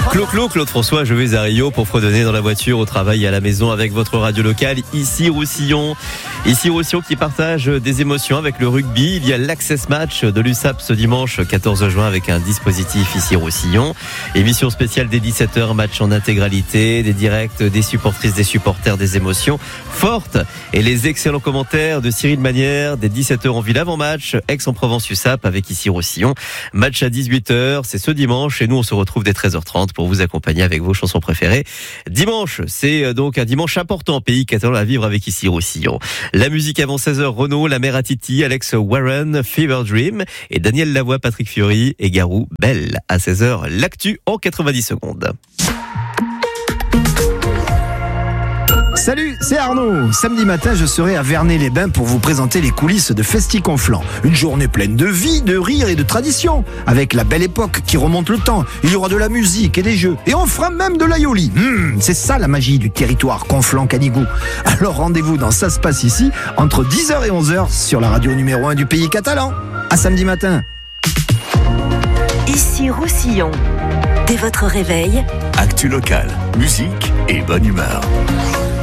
Claude François, je vais à Rio pour fredonner dans la voiture, au travail et à la maison avec votre radio locale, ici Roussillon. Ici Roussillon qui partage des émotions avec le rugby. Il y a l'Access Match de l'USAP ce dimanche 14 juin avec un dispositif ici Roussillon. Émission spéciale dès 17h, match en intégralité, des directs, des supportrices, des supporters, des émotions fortes et les excellents commentaires de Cyril Manière dès 17h en ville avant match, Aix-en-Provence USAP avec ici Roussillon. Match à 18h, c'est ce dimanche et nous on se retrouve dès 13h30 pour vous accompagner avec vos chansons préférées. Dimanche, c'est donc un dimanche important, pays catalan à vivre avec ici Roussillon. La musique avant 16h, Renaud, La Mère à Titi, Alex Warren, Fever Dream et Daniel Lavoie, Patrick Fiori et Garou Belle. À 16h, l'actu en 90 secondes. Salut, c'est Arnaud. Samedi matin, je serai à Vernet-les-Bains pour vous présenter les coulisses de Festi-Conflans. Une journée pleine de vie, de rire et de tradition. Avec la belle époque qui remonte le temps. Il y aura de la musique et des jeux. Et on fera même de l'aïoli. C'est ça la magie du territoire Conflans-Canigou. Alors rendez-vous dans Ça se passe ici, entre 10h et 11h sur la radio numéro 1 du pays catalan. À samedi matin. Ici Roussillon. Dès votre réveil, actu locale, musique et bonne humeur.